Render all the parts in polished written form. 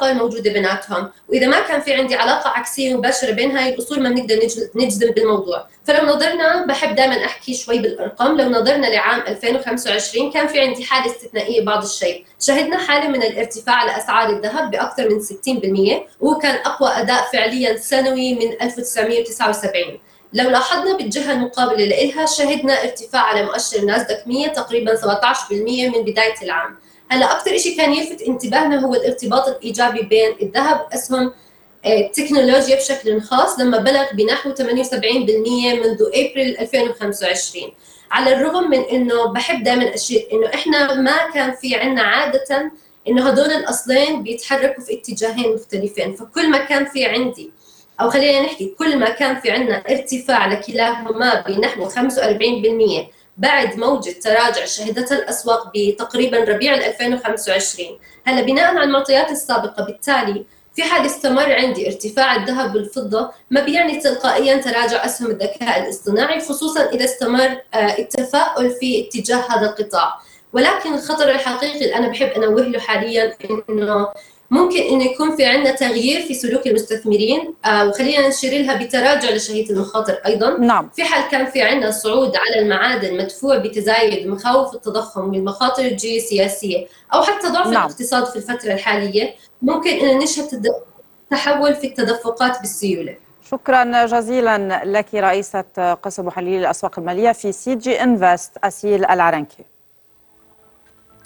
علاقة موجودة بيناتهم، وإذا ما كان في عندي علاقة عكسية مباشرة بين هاي الأصول ما بنقدر نجزم بالموضوع. فلو نظرنا، بحب دائما أحكي شوي بالأرقام، لو نظرنا لعام 2025 كان في عندي حالة استثنائية بعض الشيء، شهدنا حالة من الارتفاع على أسعار الذهب بأكثر من 60%، وهو كان أقوى أداء فعليا سنوي من 1979. لو لاحظنا بالجهة المقابلة لإلها، شهدنا ارتفاع على مؤشر ناسداك 100 تقريبا 17% من بداية العام. هلا أكثر شيء كان يلفت انتباهنا هو الارتباط الإيجابي بين الذهب أسهم التكنولوجيا بشكل خاص، لما بلغ بنحو 78% منذ أبريل 2025. على الرغم من إنه بحب دائما أشير إنه إحنا ما كان في عنا عادة إنه هدول الأصلين بيتحركوا في اتجاهين مختلفين، فكل ما كان في عندي، أو خلينا نحكي كل ما كان في عنا ارتفاع لكلاهما بنحو 45% بعد موجة تراجع شهدتها الأسواق بتقريبا ربيع 2025. هلا بناء على المعطيات السابقة، بالتالي في حال استمر عندي ارتفاع الذهب والفضة، ما بيعني تلقائيا تراجع أسهم الذكاء الاصطناعي، خصوصا إذا استمر التفاؤل في اتجاه هذا القطاع. ولكن الخطر الحقيقي اللي أنا بحب أنوه له حاليا إنه ممكن إنه يكون في عندنا تغيير في سلوك المستثمرين، وخلينا نشير لها بتراجع لشهية المخاطر أيضا. نعم. في حال كان في عندنا صعود على المعادن مدفوع بتزايد مخاوف التضخم والمخاطر الجيوسياسية، أو حتى ضعف نعم. الاقتصاد في الفترة الحالية، ممكن إن نشهد تحول في التدفقات بالسيولة. شكرا جزيلا لك رئيسة قسم محللي الأسواق المالية في سي جي انفست أسيل العرنكي.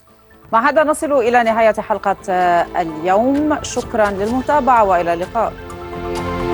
مع هذا نصل إلى نهاية حلقة اليوم، شكرا للمتابعة وإلى اللقاء.